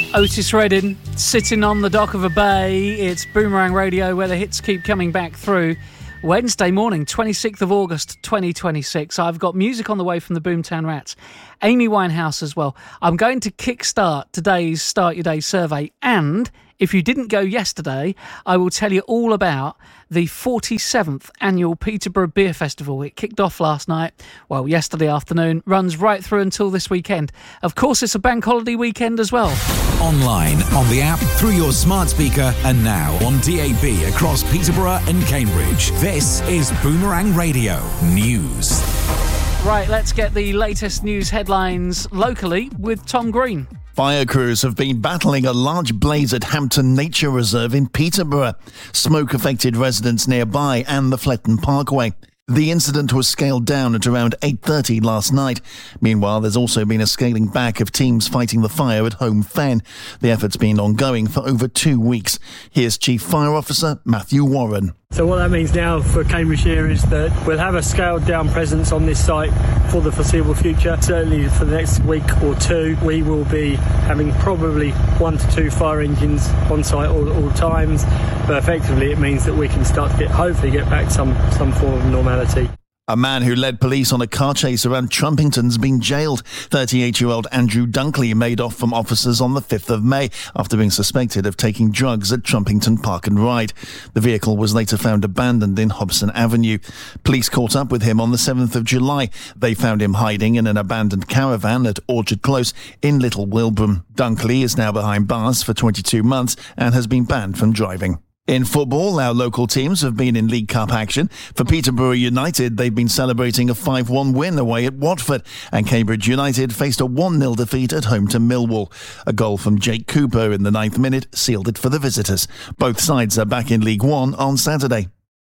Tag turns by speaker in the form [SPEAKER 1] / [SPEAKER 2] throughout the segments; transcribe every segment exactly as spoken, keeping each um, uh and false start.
[SPEAKER 1] Otis Redding, sitting on the dock of a bay. It's Boomerang Radio, where the hits keep coming back through. Wednesday morning, twenty-sixth of August, twenty twenty-six. I've got music on the way from the Boomtown Rats. Amy Winehouse as well. I'm going to kickstart today's Start Your Day survey, and if you didn't go yesterday, I will tell you all about the forty-seventh annual Peterborough Beer Festival. It kicked off last night, well, yesterday afternoon, runs right through until this weekend. Of course, it's a bank holiday weekend as well.
[SPEAKER 2] Online, on the app, through your smart speaker, and now on D A B across Peterborough and Cambridge. This is Boomerang Radio News.
[SPEAKER 1] Right, let's get the latest news headlines locally with Tom Green.
[SPEAKER 3] Fire crews have been battling a large blaze at Hampton Nature Reserve in Peterborough. Smoke affected residents nearby and the Fletton Parkway. The incident was scaled down at around eight thirty last night. Meanwhile, there's also been a scaling back of teams fighting the fire at Home Fen. The effort's been ongoing for over two weeks. Here's Chief Fire Officer Matthew Warren.
[SPEAKER 4] So what that means now for Cambridgeshire is that we'll have a scaled down presence on this site for the foreseeable future. Certainly for the next week or two, we will be having probably one to two fire engines on site all, all times. But effectively it means that we can start to get, hopefully get back some, some form of normality.
[SPEAKER 3] A man who led police on a car chase around Trumpington's been jailed. thirty-eight-year-old Andrew Dunkley made off from officers on the fifth of May after being suspected of taking drugs at Trumpington Park and Ride. The vehicle was later found abandoned in Hobson Avenue. Police caught up with him on the seventh of July. They found him hiding in an abandoned caravan at Orchard Close in Little Wilbraham. Dunkley is now behind bars for twenty-two months and has been banned from driving. In football, our local teams have been in League Cup action. For Peterborough United, they've been celebrating a five one win away at Watford, and Cambridge United faced a one nil defeat at home to Millwall. A goal from Jake Cooper in the ninth minute sealed it for the visitors. Both sides are back in League One on Saturday.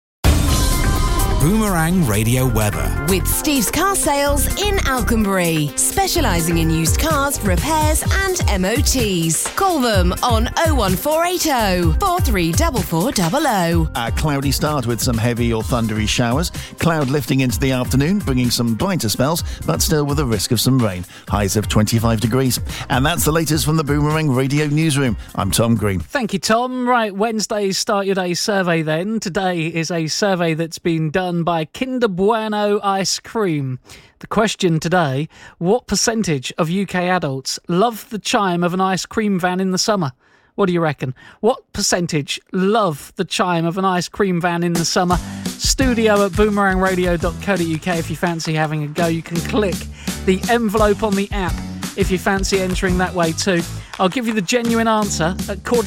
[SPEAKER 2] Boomerang Radio weather.
[SPEAKER 5] With Steve's Car Sales in Alconbury, specialising in used cars, repairs and M O Ts. Call them on oh one four eight oh, four three four four double oh.
[SPEAKER 3] A cloudy start with some heavy or thundery showers. Cloud lifting into the afternoon, bringing some brighter spells, but still with a risk of some rain. Highs of twenty-five degrees. And that's the latest from the Boomerang Radio Newsroom. I'm Tom Green.
[SPEAKER 1] Thank you, Tom. Right, Wednesday's Start Your Day survey then. Today is a survey that's been done by Kinder Bueno Ice Cream. The question today, what percentage of U K adults love the chime of an ice cream van in the summer? What do you reckon? What percentage love the chime of an ice cream van in the summer? Studio at boomerang radio dot co dot uk if you fancy having a go. You can click the envelope on the app if you fancy entering that way too. I'll give you the genuine answer at quarter